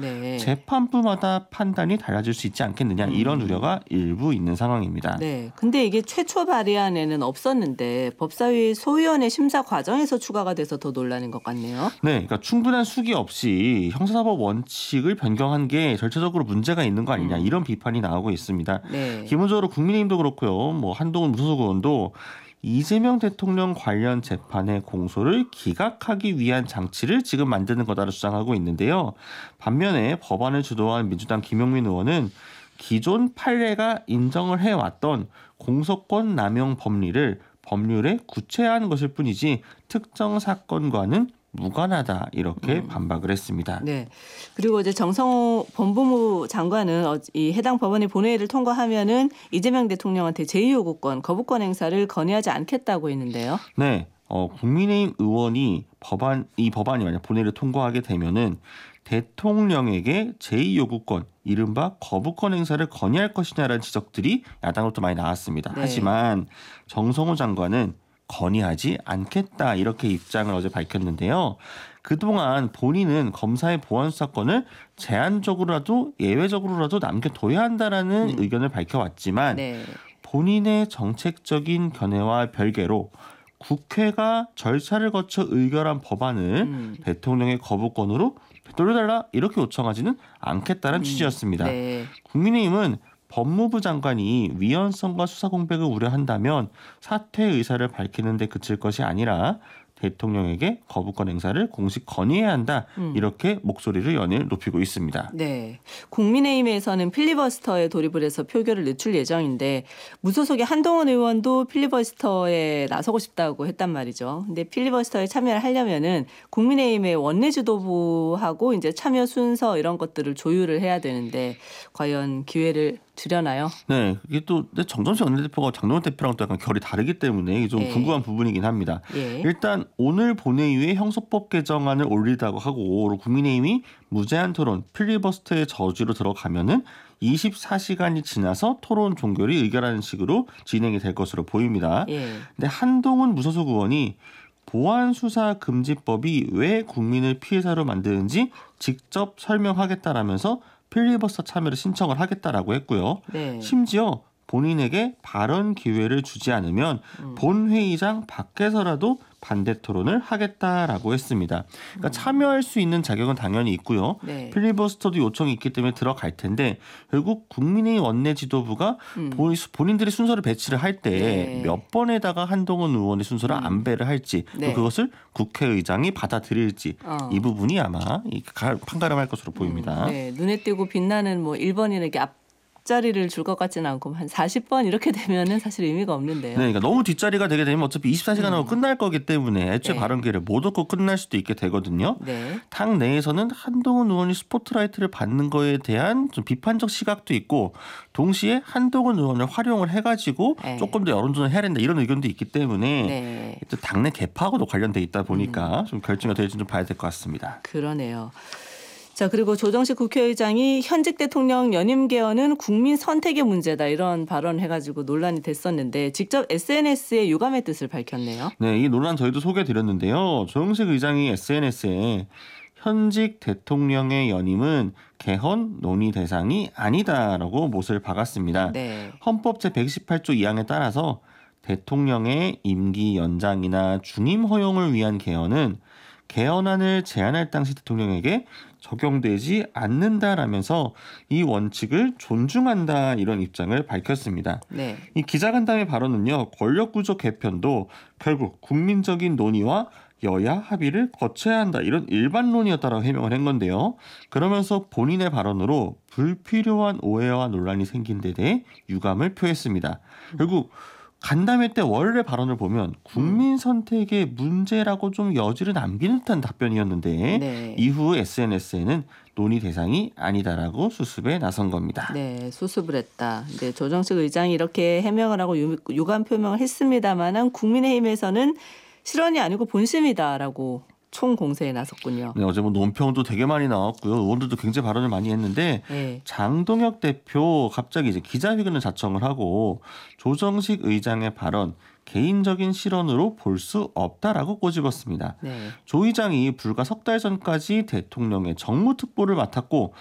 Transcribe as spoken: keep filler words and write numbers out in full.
네. 재판부마다 판단이 달라질 수 있지 않겠느냐 이런 우려가 일부 있는 상황입니다. 네. 근데 이게 최초 발의안에는 없었는데 법사위 소위원회 심사 과정에서 추가가 돼서 더 논란인 것 같네요. 네, 그러니까 충분한 수기 없이 형사사법 원칙을 변경한 게 절차적으로 문제가 있는 거 아니냐 이런 비판이 나오고 있습니다. 네. 기본적으로 국민의힘도 그렇고요, 뭐 한동훈 무소속 의원도 이재명 대통령 관련 재판의 공소를 기각하기 위한 장치를 지금 만드는 거다라고 주장하고 있는데요. 반면에 법안을 주도한 민주당 김용민 의원은 기존 판례가 인정을 해왔던 공소권 남용 법리를 법률에 구체화하는 것일 뿐이지 특정 사건과는 무관하다 이렇게 음. 반박을 했습니다. 네. 그리고 이제 정성호 법무부 장관은 이 해당 법안의 본회의를 통과하면은 이재명 대통령한테 제이 요구권, 거부권 행사를 건의하지 않겠다고 했는데요. 네. 어, 국민의힘 의원이 법안 이 법안이 만약 본회의를 통과하게 되면은 대통령에게 제이 요구권, 이른바 거부권 행사를 건의할 것이냐라는 지적들이 야당으로부터 많이 나왔습니다. 네. 하지만 정성호 장관은 건의하지 않겠다 이렇게 입장을 어제 밝혔는데요. 그동안 본인은 검사의 보안 수사권을 제한적으로라도 예외적으로라도 남겨둬야 한다라는 음. 의견을 밝혀왔지만 네. 본인의 정책적인 견해와 별개로 국회가 절차를 거쳐 의결한 법안을 음. 대통령의 거부권으로 돌려달라 이렇게 요청하지는 않겠다는 음. 취지였습니다. 네. 국민의힘은 법무부 장관이 위헌성과 수사 공백을 우려한다면 사퇴 의사를 밝히는 데 그칠 것이 아니라 대통령에게 거부권 행사를 공식 건의해야 한다. 음. 이렇게 목소리를 연일 높이고 있습니다. 네. 국민의힘에서는 필리버스터에 돌입을 해서 표결을 늦출 예정인데 무소속의 한동훈 의원도 필리버스터에 나서고 싶다고 했단 말이죠. 근데 필리버스터에 참여를 하려면은 국민의힘의 원내 지도부하고 이제 참여 순서 이런 것들을 조율을 해야 되는데 과연 기회를 주려나요? 네, 이게 또 정점식 원내대표가 장동훈 대표랑 또 약간 결이 다르기 때문에 이게 좀 예. 궁금한 부분이긴 합니다. 예. 일단 오늘 본회의에 형소법 개정안을 올리다고 하고 국민의힘이 무제한 토론 필리버스터의 저지로 들어가면은 이십사 시간이 지나서 토론 종결이 의결하는 식으로 진행이 될 것으로 보입니다. 예. 근데 한동훈 무소속 의원이 보안수사금지법이 왜 국민을 피해자로 만드는지 직접 설명하겠다라면서 필리버스터 참여를 신청을 하겠다라고 했고요. 네. 심지어 본인에게 발언 기회를 주지 않으면 음. 본회의장 밖에서라도 반대 토론을 하겠다라고 했습니다. 그러니까 음. 참여할 수 있는 자격은 당연히 있고요. 네. 필리버스터도 요청이 있기 때문에 들어갈 텐데 결국 국민의힘 원내 지도부가 음. 본, 본인들의 순서를 배치를 할 때 몇 네. 번에다가 한동훈 의원의 순서를 음. 안배를 할지 네. 또 그것을 국회의장이 받아들일지 어. 이 부분이 아마 이 가- 판가름할 것으로 보입니다. 음, 네, 눈에 띄고 빛나는 뭐 일 번이나 앞자리를 줄 것 같지는 않고 한 사십 번 이렇게 되면은 사실 의미가 없는데요. 네, 그러니까 너무 뒷자리가 되게 되면 어차피 이십사 시간으로 음. 끝날 거기 때문에 애초에 네. 발언 기회를 못 얻고 끝날 수도 있게 되거든요. 네. 당 내에서는 한동훈 의원이 스포트라이트를 받는 거에 대한 좀 비판적 시각도 있고 동시에 한동훈 의원을 활용을 해가지고 네. 조금 더 여론조정을 해야 된다 이런 의견도 있기 때문에 네. 또 당내 개파하고도 관련돼 있다 음. 보니까 좀 결정이 될지 좀 봐야 될 것 같습니다. 그러네요. 자, 그리고 조정식 국회의장이 현직 대통령 연임 개헌은 국민 선택의 문제다 이런 발언을 해가지고 논란이 됐었는데 직접 에스엔에스에 유감의 뜻을 밝혔네요. 네, 이 논란 저희도 소개해드렸는데요. 조영식 의장이 에스엔에스에 현직 대통령의 연임은 개헌 논의 대상이 아니다라고 못을 박았습니다. 네. 헌법 제백이십팔 조 이 항에 따라서 대통령의 임기 연장이나 중임 허용을 위한 개헌은 개헌안을 제안할 당시 대통령에게 적용되지 않는다라면서 이 원칙을 존중한다 이런 입장을 밝혔습니다. 네. 이 기자간담회 발언은요. 권력구조 개편도 결국 국민적인 논의와 여야 합의를 거쳐야 한다 이런 일반론이었다라고 해명을 한 건데요. 그러면서 본인의 발언으로 불필요한 오해와 논란이 생긴 데 대해 유감을 표했습니다. 결국 간담회 때 원래 발언을 보면 국민 선택의 문제라고 좀 여지를 남기는 듯한 답변이었는데 네. 이후 에스엔에스에는 논의 대상이 아니다라고 수습에 나선 겁니다. 네, 수습을 했다. 네, 조정식 의장이 이렇게 해명을 하고 유, 유감 표명을 했습니다만은 국민의힘에서는 실언이 아니고 본심이다라고 총공세에 나섰군요. 네, 어제 뭐 논평도 되게 많이 나왔고요. 의원들도 굉장히 발언을 많이 했는데 네. 장동혁 대표 갑자기 이제 기자회견을 자청을 하고 조정식 의장의 발언 개인적인 실언으로 볼 수 없다라고 꼬집었습니다. 네. 조 의장이 불과 석 달 전까지 대통령의 정무특보를 맡았고